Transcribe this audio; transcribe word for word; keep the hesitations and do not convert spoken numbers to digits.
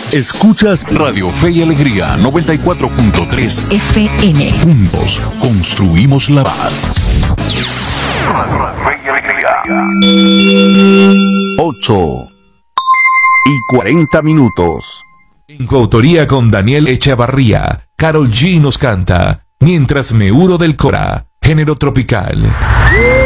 Escuchas Radio Fe y Alegría noventa y cuatro punto tres F M. Juntos construimos la paz. ocho y cuarenta minutos. En coautoría con Daniel Echavarría, Karol G nos canta Mientras me huro del Cora, género tropical.